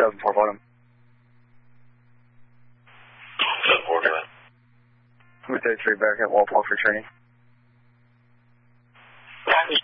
7-4 bottom. 7-4, go ahead. With 33 back at wall 12 for training. Copy.